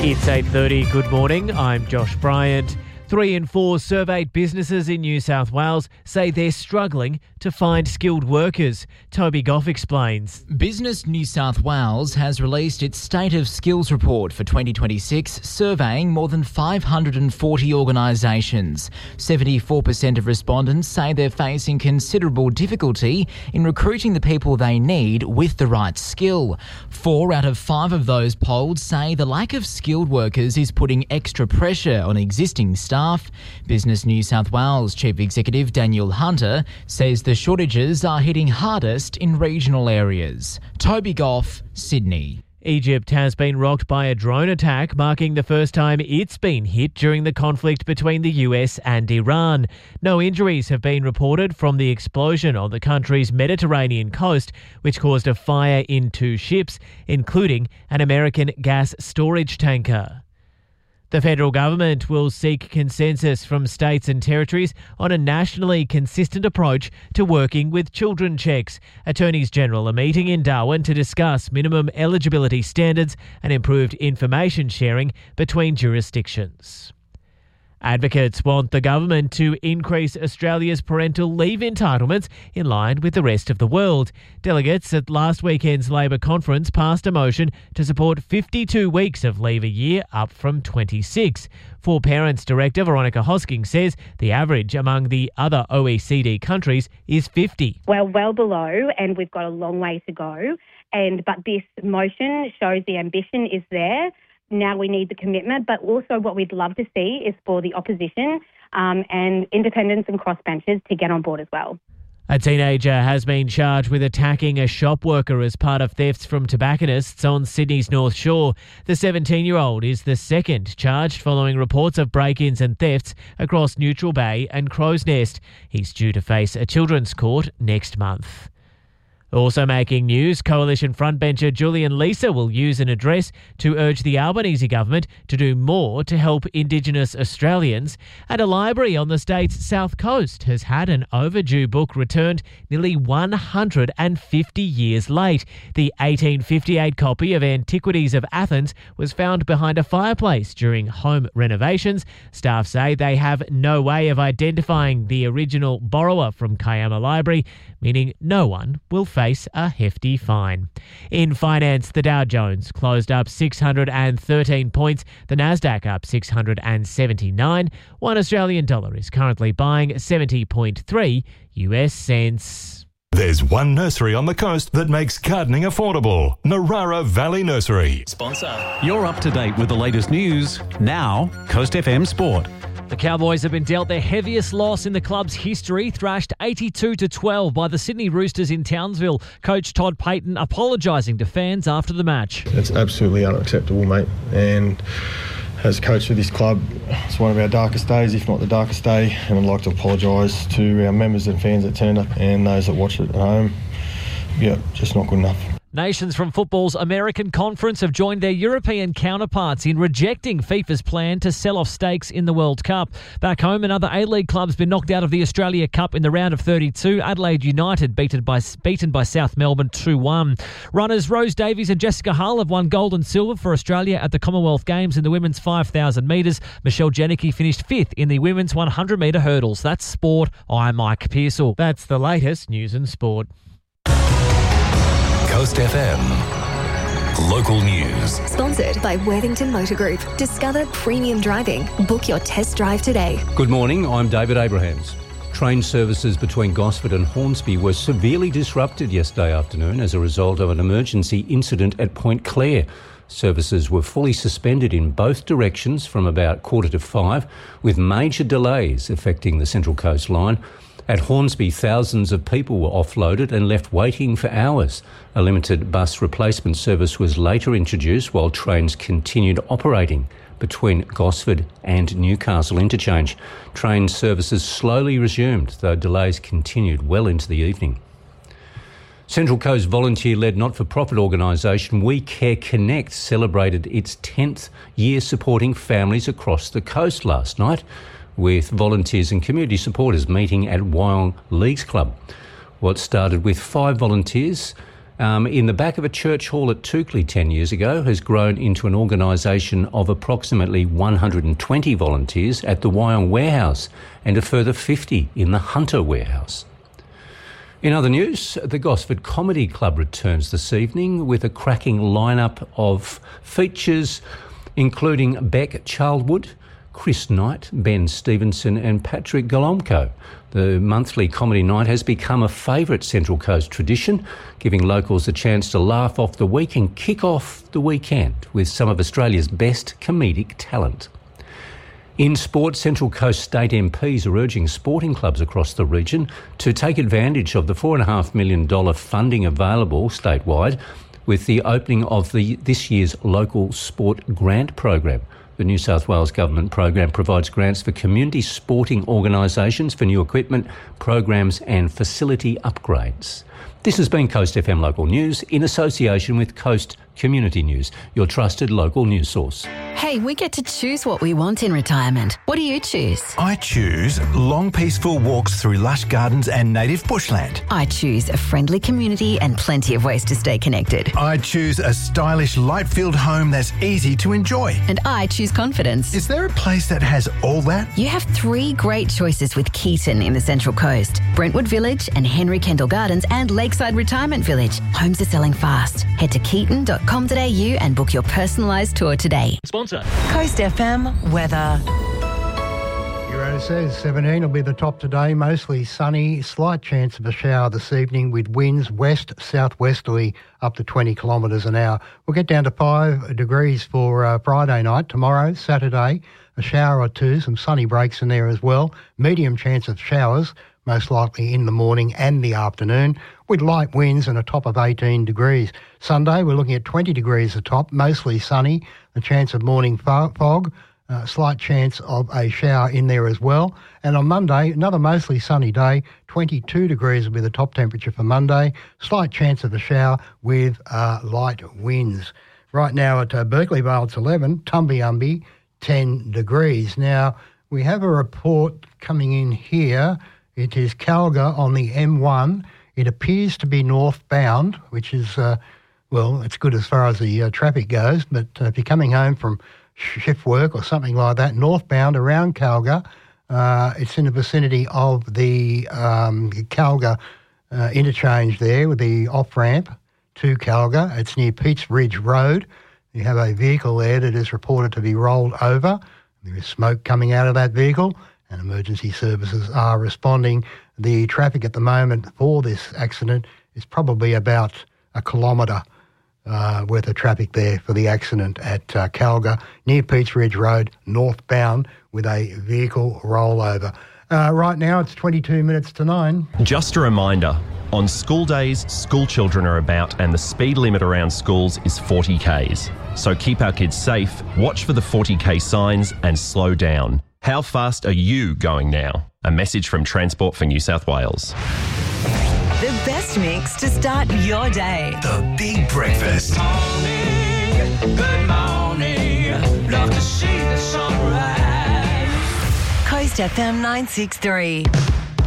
It's 8:30. Good morning. I'm Josh Bryant. 3 in 4 surveyed businesses in New South Wales say they're struggling to find skilled workers. Toby Goff explains. Business New South Wales has released its State of Skills report for 2026, surveying more than 540 organisations. 74% of respondents say they're facing considerable difficulty in recruiting the people they need with the right skill. 4 out of 5 of those polled say the lack of skilled workers is putting extra pressure on existing staff. Business New South Wales Chief Executive Daniel Hunter says the shortages are hitting hardest in regional areas. Toby Goff, Sydney. Egypt has been rocked by a drone attack, marking the first time it's been hit during the conflict between the US and Iran. No injuries have been reported from the explosion on the country's Mediterranean coast, which caused a fire in 2 ships, including an American gas storage tanker. The federal government will seek consensus from states and territories on a nationally consistent approach to working with children checks. Attorneys General are meeting in Darwin to discuss minimum eligibility standards and improved information sharing between jurisdictions. Advocates want the government to increase Australia's parental leave entitlements in line with the rest of the world. Delegates at last weekend's Labor conference passed a motion to support 52 weeks of leave a year, up from 26. For Parents Director Veronica Hosking says the average among the other OECD countries is 50. Well below, and we've got a long way to go. But this motion shows the ambition is there. Now we need the commitment, but also what we'd love to see is for the opposition and independents and crossbenchers to get on board as well. A teenager has been charged with attacking a shop worker as part of thefts from tobacconists on Sydney's North Shore. The 17-year-old is the second charged following reports of break-ins and thefts across Neutral Bay and Crow's Nest. He's due to face a children's court next month. Also making news, Coalition frontbencher Julian Leeser will use an address to urge the Albanese government to do more to help Indigenous Australians. And a library on the state's south coast has had an overdue book returned nearly 150 years late. The 1858 copy of Antiquities of Athens was found behind a fireplace during home renovations. Staff say they have no way of identifying the original borrower from Kiama Library, meaning no one will face a hefty fine. In finance, the Dow Jones closed up 613 points, the Nasdaq up 679. $1 Australian dollar is currently buying 70.3 US cents. There's one nursery on the coast that makes gardening affordable. Narara Valley Nursery. Sponsor. You're up to date with the latest news. Now, Coast FM Sport. The Cowboys have been dealt their heaviest loss in the club's history, thrashed 82-12 by the Sydney Roosters in Townsville. Coach Todd Payton apologising to fans after the match. It's absolutely unacceptable, mate. And as coach of this club, it's one of our darkest days, if not the darkest day. And I'd like to apologise to our members and fans that turned up and those that watched it at home. Yeah, just not good enough. Nations from football's American Conference have joined their European counterparts in rejecting FIFA's plan to sell off stakes in the World Cup. Back home, another A-League club's been knocked out of the Australia Cup in the round of 32. Adelaide United beaten by South Melbourne 2-1. Runners Rose Davies and Jessica Hull have won gold and silver for Australia at the Commonwealth Games in the women's 5,000 metres. Michelle Janicki finished 5th in the women's 100-metre hurdles. That's sport. I'm Mike Pearsall. That's the latest news and sport. Coast FM. Local news. Sponsored by Worthington Motor Group. Discover premium driving. Book your test drive today. Good morning, I'm David Abrahams. Train services between Gosford and Hornsby were severely disrupted yesterday afternoon as a result of an emergency incident at Point Clare. Services were fully suspended in both directions from about 4:45, with major delays affecting the Central Coast line. At Hornsby, thousands of people were offloaded and left waiting for hours. A limited bus replacement service was later introduced while trains continued operating between Gosford and Newcastle interchange. Train services slowly resumed, though delays continued well into the evening. Central Coast volunteer-led not-for-profit organisation We Care Connect celebrated its 10th year supporting families across the coast last night, with volunteers and community supporters meeting at Wyong Leagues Club. What started with 5 volunteers in the back of a church hall at Toukley 10 years ago has grown into an organisation of approximately 120 volunteers at the Wyong Warehouse and a further 50 in the Hunter Warehouse. In other news, the Gosford Comedy Club returns this evening with a cracking lineup of features including Beck Charlwood, Chris Knight, Ben Stevenson and Patrick Golomko. The monthly comedy night has become a favourite Central Coast tradition, giving locals a chance to laugh off the week and kick off the weekend with some of Australia's best comedic talent. In sport, Central Coast State MPs are urging sporting clubs across the region to take advantage of the $4.5 million funding available statewide with the opening of this year's local sport grant program. The New South Wales Government program provides grants for community sporting organisations for new equipment, programs and facility upgrades. This has been Coast FM Local News in association with Coast Community News, your trusted local news source. Hey, we get to choose what we want in retirement. What do you choose? I choose long, peaceful walks through lush gardens and native bushland. I choose a friendly community and plenty of ways to stay connected. I choose a stylish, light-filled home that's easy to enjoy. And I choose confidence. Is there a place that has all that? You have 3 great choices with Keaton in the Central Coast. Brentwood Village and Henry Kendall Gardens and Lakeside Retirement Village. Homes are selling fast. Head to keaton.com.au and book your personalised tour today. Sponsor. Coast FM weather. Eurota says 17 will be the top today, mostly sunny, slight chance of a shower this evening with winds west-southwesterly up to 20 kilometres an hour. We'll get down to 5 degrees for Friday night. Tomorrow, Saturday, a shower or two, some sunny breaks in there as well. Medium chance of showers, most likely in the morning and the afternoon, with light winds and a top of 18 degrees. Sunday, we're looking at 20 degrees at top, mostly sunny, a chance of morning fog, slight chance of a shower in there as well. And on Monday, another mostly sunny day, 22 degrees will be the top temperature for Monday, slight chance of a shower with light winds. Right now at Berkeley Vale, it's 11, Tumbiumbi, 10 degrees. Now, we have a report coming in here. It is Calga on the M1. It appears to be northbound, which is, it's good as far as the traffic goes, but if you're coming home from shift work or something like that, northbound around Calga, it's in the vicinity of the Calga interchange there with the off-ramp to Calga. It's near Peats Ridge Road. You have a vehicle there that is reported to be rolled over. There is smoke coming out of that vehicle, and emergency services are responding. The traffic at the moment for this accident is probably about a kilometre worth of traffic there for the accident at Calga, near Peats Ridge Road, northbound, with a vehicle rollover. Right now it's 22 minutes to 9. Just a reminder, on school days, school children are about and the speed limit around schools is 40 Ks. So keep our kids safe, watch for the 40 K signs and slow down. How fast are you going now? A message from Transport for New South Wales. The best mix to start your day. The Big Breakfast. Good morning. Love to see the sunrise. Coast FM 963.